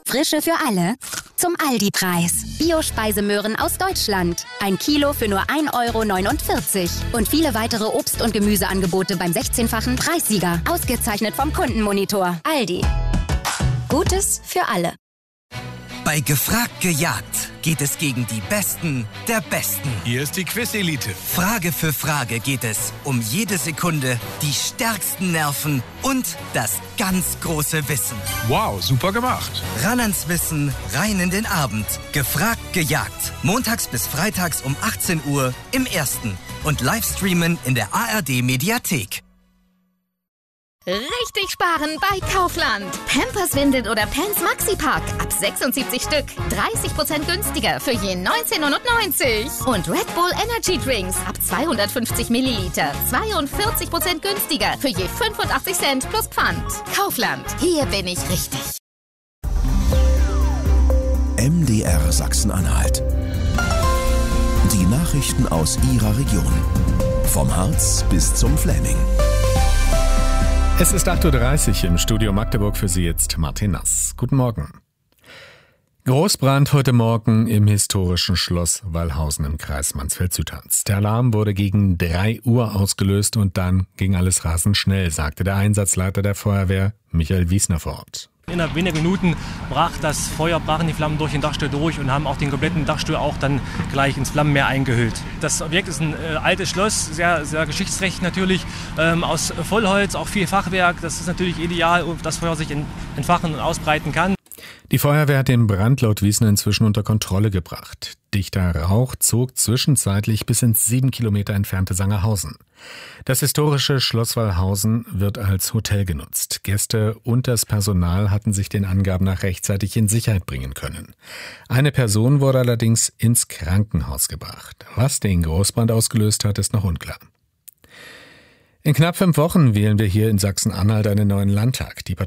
Frische für alle zum Aldi-Preis. Bio-Speisemöhren aus Deutschland. 1 Kilo für nur 1,49 € Und viele weitere Obst- und Gemüseangebote beim 16-fachen Preissieger. Ausgezeichnet vom Kundenmonitor. Aldi. Gutes für alle. Bei Gefragt gejagt geht es gegen die Besten der Besten. Hier ist die Quiz-Elite. Frage für Frage geht es um jede Sekunde, die stärksten Nerven und das ganz große Wissen. Wow, super gemacht. Ran ans Wissen, rein in den Abend. Gefragt gejagt. Montags bis freitags um 18 Uhr im Ersten. Und Livestreamen in der ARD-Mediathek. Richtig sparen bei Kaufland. Pampers, Windeln oder Pants Maxi-Pack. Ab 76 Stück. 30% günstiger für je 19,99 €. Und Red Bull Energy Drinks ab 250 Milliliter. 42% günstiger für je 85 Cent plus Pfand. Kaufland. Hier bin ich richtig. MDR Sachsen-Anhalt. Die Nachrichten aus Ihrer Region. Vom Harz bis zum Fläming. Es ist 8:30 Uhr im Studio Magdeburg, für Sie jetzt Martin Nass. Guten Morgen. Großbrand heute Morgen im historischen Schloss Wallhausen im Kreis Mansfeld-Südharz. Der Alarm wurde gegen 3 Uhr ausgelöst und dann ging alles rasend schnell, sagte der Einsatzleiter der Feuerwehr Michael Wiesner vor Ort. Innerhalb weniger Minuten brachen die Flammen durch den Dachstuhl durch und haben auch den kompletten Dachstuhl auch dann gleich ins Flammenmeer eingehüllt. Das Objekt ist ein altes Schloss, sehr, sehr geschichtsträchtig natürlich, aus Vollholz, auch viel Fachwerk. Das ist natürlich ideal, dass Feuer sich entfachen und ausbreiten kann. Die Feuerwehr hat den Brand laut Wiesner inzwischen unter Kontrolle gebracht. Dichter Rauch zog zwischenzeitlich bis ins 7 Kilometer entfernte Sangerhausen. Das historische Schloss Wallhausen wird als Hotel genutzt. Gäste und das Personal hatten sich den Angaben nach rechtzeitig in Sicherheit bringen können. Eine Person wurde allerdings ins Krankenhaus gebracht. Was den Großbrand ausgelöst hat, ist noch unklar. In knapp 5 Wochen wählen wir hier in Sachsen-Anhalt einen neuen Landtag. Die Partei